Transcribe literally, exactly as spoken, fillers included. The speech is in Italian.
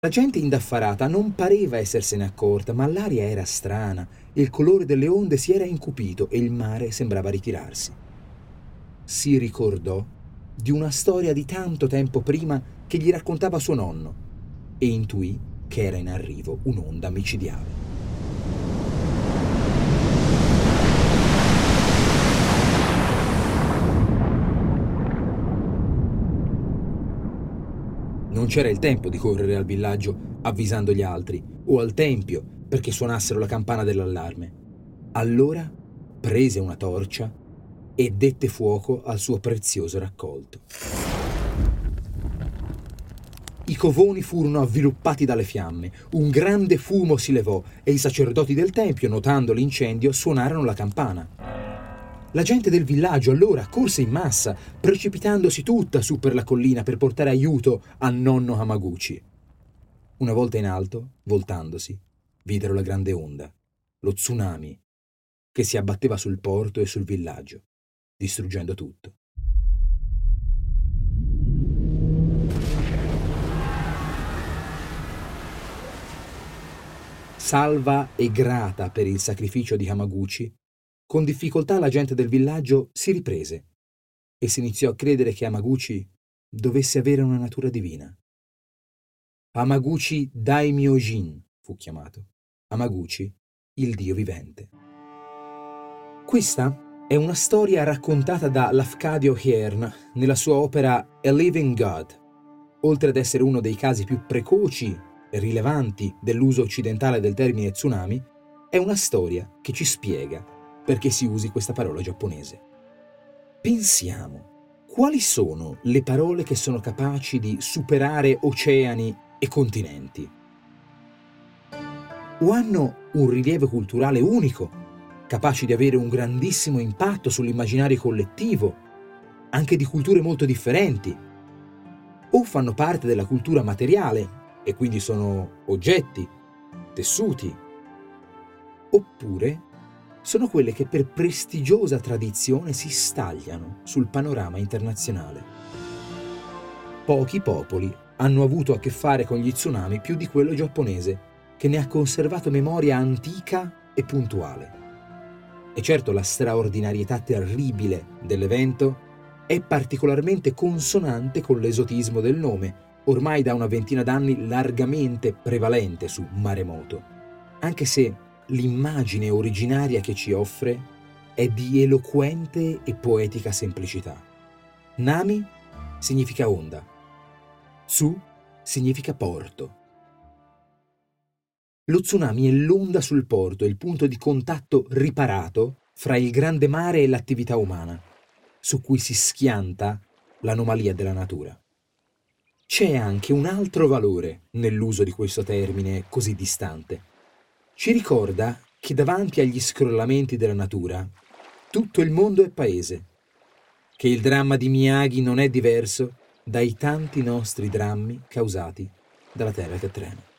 La gente indaffarata non pareva essersene accorta, ma l'aria era strana, il colore delle onde si era incupito e il mare sembrava ritirarsi. Si ricordò di una storia di tanto tempo prima che gli raccontava suo nonno e intuì che era in arrivo un'onda micidiale. Non c'era il tempo di correre al villaggio avvisando gli altri o al tempio perché suonassero la campana dell'allarme. Allora prese una torcia e dette fuoco al suo prezioso raccolto. I covoni furono avviluppati dalle fiamme, un grande fumo si levò e i sacerdoti del tempio, notando l'incendio, suonarono la campana. La gente del villaggio allora corse in massa, precipitandosi tutta su per la collina per portare aiuto a nonno Hamaguchi. Una volta in alto, voltandosi, videro la grande onda, lo tsunami, che si abbatteva sul porto e sul villaggio, distruggendo tutto. Salva e grata per il sacrificio di Hamaguchi, con difficoltà la gente del villaggio si riprese e si iniziò a credere che Hamaguchi dovesse avere una natura divina. Hamaguchi Daimyojin fu chiamato. Hamaguchi, il dio vivente. Questa è una storia raccontata da Lafcadio Hearn nella sua opera A Living God. Oltre ad essere uno dei casi più precoci e rilevanti dell'uso occidentale del termine tsunami, è una storia che ci spiega perché si usi questa parola giapponese. Pensiamo, quali sono le parole che sono capaci di superare oceani e continenti? O hanno un rilievo culturale unico, capaci di avere un grandissimo impatto sull'immaginario collettivo, anche di culture molto differenti, o fanno parte della cultura materiale e quindi sono oggetti, tessuti, oppure sono quelle che per prestigiosa tradizione si stagliano sul panorama internazionale. Pochi popoli hanno avuto a che fare con gli tsunami più di quello giapponese, che ne ha conservato memoria antica e puntuale. E certo la straordinarietà terribile dell'evento è particolarmente consonante con l'esotismo del nome, ormai da una ventina d'anni largamente prevalente su maremoto, anche se l'immagine originaria che ci offre è di eloquente e poetica semplicità. Nami significa onda, Tsu significa porto. Lo tsunami è l'onda sul porto, il punto di contatto riparato fra il grande mare e l'attività umana, su cui si schianta l'anomalia della natura. C'è anche un altro valore nell'uso di questo termine così distante. Ci ricorda che davanti agli scrollamenti della natura tutto il mondo è paese, che il dramma di Miyagi non è diverso dai tanti nostri drammi causati dalla terra che trema.